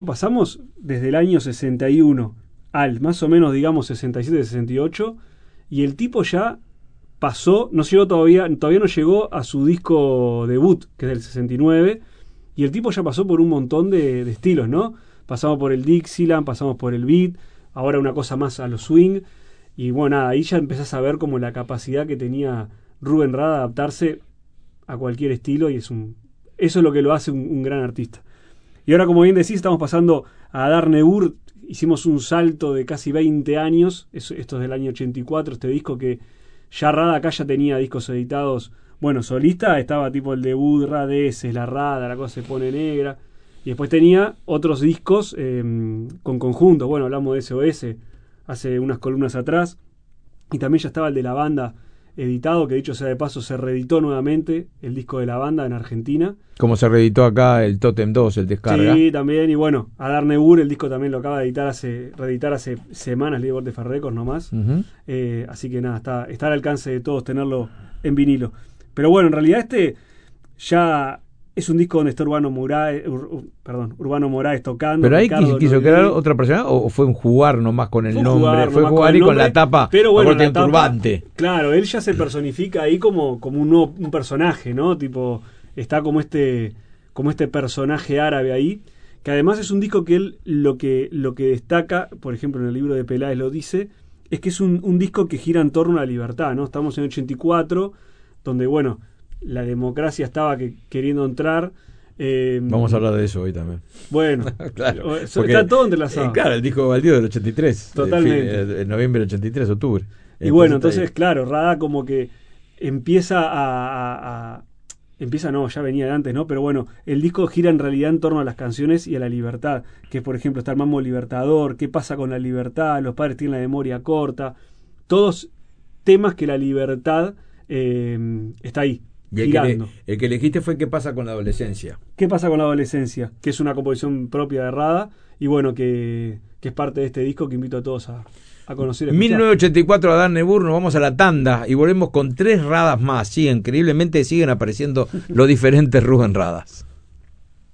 Pasamos desde el año 61 al más o menos, digamos, 67, 68, y el tipo ya pasó, no llegó todavía no llegó a su disco debut, que es del 69, y el tipo ya pasó por un montón de estilos, ¿no? Pasamos por el Dixieland, pasamos por el beat, ahora una cosa más a lo swing, y bueno, nada, ahí ya empezás a ver como la capacidad que tenía Rubén Rada de adaptarse a cualquier estilo, y eso es lo que lo hace un gran artista. Y ahora, como bien decís, estamos pasando a Adar Nebur. Hicimos un salto de casi 20 años. Esto es del año 84, este disco que ya Rada acá ya tenía discos editados. Bueno, solista estaba tipo el debut, Radeses, La Rada, La Cosa se pone negra. Y después tenía otros discos con conjuntos. Bueno, hablamos de SOS hace unas columnas atrás. Y también ya estaba el de La Banda editado, que dicho sea de paso se reeditó nuevamente el disco de La Banda en Argentina. Como se reeditó acá el Totem 2, el Descarga. Sí, también, y bueno, Adar Nebur, el disco también lo acaba de reeditar hace semanas, Libor de Records nomás. Uh-huh. Así que nada, está al alcance de todos tenerlo en vinilo. Pero bueno, en realidad ya es un disco donde está Urbano Moraes tocando. ¿Pero ahí quiso crear Novelli. otra persona o fue un jugar nomás con el nombre? Fue jugar y con la tapa, pero bueno, un turbante. Claro, él ya se personifica ahí como un personaje, ¿no? Tipo, está como este personaje árabe ahí, que además es un disco que él lo que destaca, por ejemplo en el libro de Peláez lo dice, es que es un disco que gira en torno a la libertad, ¿no? Estamos en 84, donde bueno, la democracia estaba queriendo entrar. Vamos a hablar de eso hoy también. Bueno, claro, está todo entrelazado. Claro, el disco Baldío del 83. Totalmente. En noviembre del 83, octubre. Y bueno, entonces, claro, Rada como que empieza ya venía de antes, ¿no? Pero bueno, el disco gira en realidad en torno a las canciones y a la libertad, que por ejemplo está el Mambo Libertador, qué pasa con la libertad, los padres tienen la memoria corta, todos temas que la libertad está ahí, girando. El que elegiste fue ¿Qué pasa con la adolescencia? ¿Qué pasa con la adolescencia? Que es una composición propia de Rada, y bueno, que es parte de este disco que invito a todos a conocer. 1984, Adar Nebur, nos vamos a la tanda y volvemos con 3 Radas más. Sí, increíblemente siguen apareciendo los diferentes Rubén Radas.